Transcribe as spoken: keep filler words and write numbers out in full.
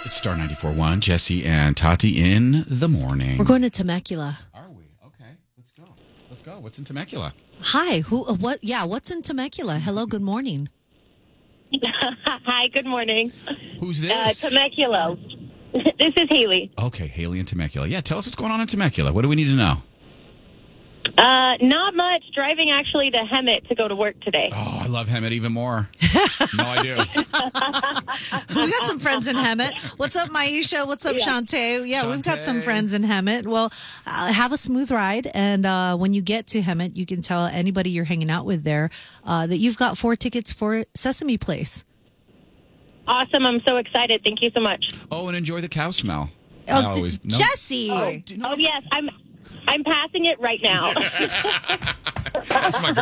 It's Star ninety-four point one, Jesse and Tati in the morning. We're going to Temecula. Are we? Okay, let's go. Let's go. What's in Temecula? Hi. Who? Uh, what? Yeah. What's in Temecula? Hello. Good morning. Hi, good morning. Who's Uh, this? Temecula. This is Haley. Okay, Haley in Temecula. Yeah, tell us what's going on in Temecula. What do we need to know? Uh, not much. Driving actually to Hemet to go to work today. Oh, I love Hemet even more. No, I do. We got some friends in Hemet. What's up, Maisha? What's up, Yeah. Shantae? Yeah, we've got some Shantae. friends in Hemet. Well, uh, have a smooth ride. And uh, when you get to Hemet, you can tell anybody you're hanging out with there uh, that you've got four tickets for Sesame Place. Awesome. I'm so excited. Thank you so much. Oh, and enjoy the cow smell. I Oh, always no. Jesse! Oh, yes. I'm I'm passing it right now. That's my